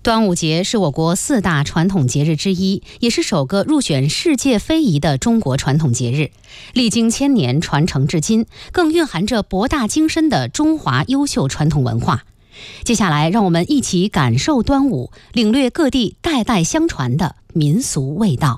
端午节是我国4大传统节日之一，也是首个入选世界非遗的中国传统节日。历经千年传承至今，更蕴含着博大精深的中华优秀传统文化。接下来，让我们一起感受端午，领略各地代代相传的民俗味道。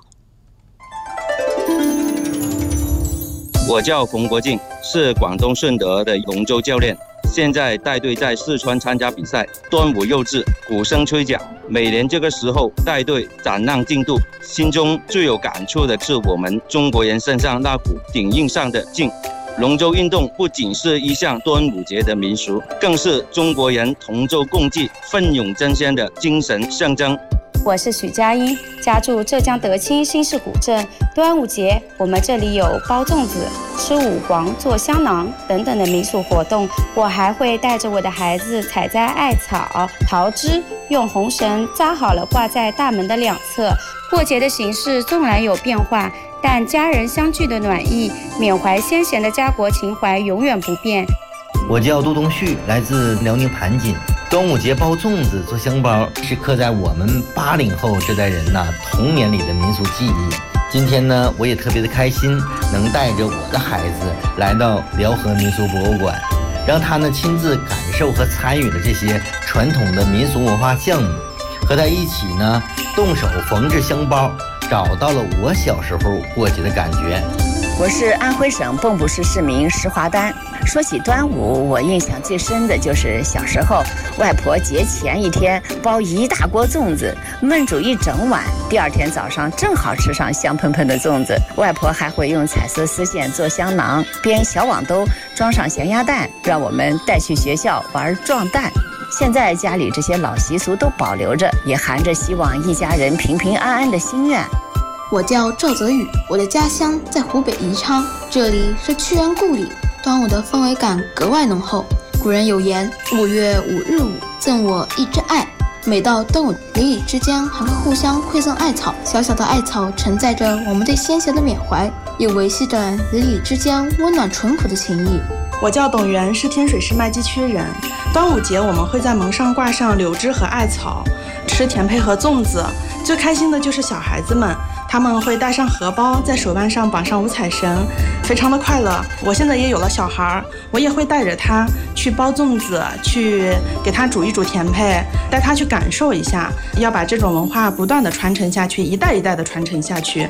我叫冯国敬，是广东顺德的龙舟教练，现在带队在四川参加比赛。端午又至，鼓声吹响，每年这个时候带队展望进度，心中最有感触的是我们中国人身上那股顶硬上的劲。龙舟运动不仅是一项端午节的民俗，更是中国人同舟共济、奋勇争先的精神象征。 我是许佳音，家住浙江德清新市古镇。端午节，我们这里有包粽子、吃五黄、做香囊等等的民俗活动。我还会带着我的孩子采摘艾草、桃枝，用红绳扎好了挂在大门的两侧。过节的形式纵然有变化，但家人相聚的暖意、缅怀先贤的家国情怀永远不变。 我叫杜东旭，来自辽宁盘锦。端午节包粽子、做香包，是刻在我们80后这代人童年里的民俗记忆。今天呢，我也特别的开心，能带着我的孩子来到辽河民俗博物馆，让他呢亲自感受和参与了这些传统的民俗文化项目，和他一起呢动手缝制香包，找到了我小时候过节的感觉。 我是安徽省蚌埠市市民石华丹。说起端午，我印象最深的就是小时候，外婆节前一天包一大锅粽子，焖煮一整晚，第二天早上正好吃上香喷喷的粽子。外婆还会用彩色丝线做香囊，编小网兜装上咸鸭蛋，让我们带去学校玩撞蛋。现在家里这些老习俗都保留着，也含着希望一家人平平安安的心愿。 我叫赵泽宇，我的家乡在湖北宜昌，这里是屈原故里，端午的氛围感格外浓厚。古人有言，5月5日午，赠我一枝艾。每到端午，邻里之间还会互相馈赠艾草，小小的艾草承载着我们对先贤的缅怀，也维系着邻里之间温暖淳朴的情谊。 我叫董源，是天水市麦积区人。端午节我们会在门上挂上柳枝和艾草，吃甜胚和粽子。最开心的就是小孩子们，他们会带上荷包，在手腕上绑上五彩绳，非常的快乐。我现在也有了小孩，我也会带着他去包粽子，去给他煮一煮甜胚，带他去感受一下，要把这种文化不断的传承下去，一代一代的传承下去。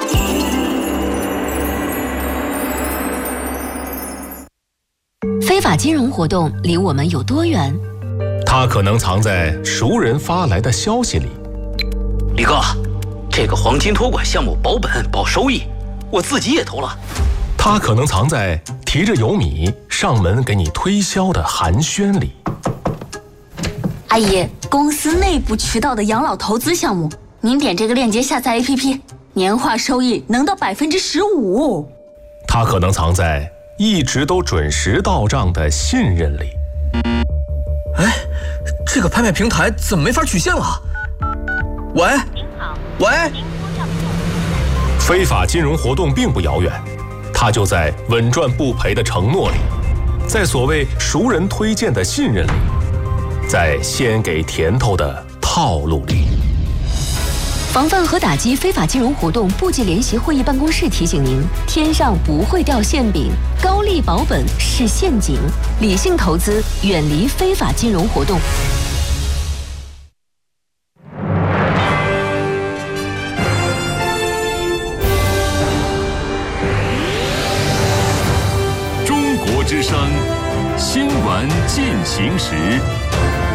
非法金融活动离我们有多远？ 它可能藏在熟人发来的消息里。 李哥，这个黄金托管项目保本保收益，我自己也投了。 它可能藏在提着油米上门给你推销的寒暄里。 阿姨，公司内部渠道的养老投资项目，您点这个链接下载 APP， 年化收益能到15%。 它可能藏在一直都准时到账的信任里。 哎，这个拍卖平台怎么没法取现了？喂，您好，喂。 非法金融活动并不遥远，它就在稳赚不赔的承诺里，在所谓熟人推荐的信任里，在先给甜头的套路里。 防范和打击非法金融活动部级联席会议办公室提醒您：天上不会掉馅饼，高利保本是陷阱，理性投资，远离非法金融活动。 中国之声，新闻进行时。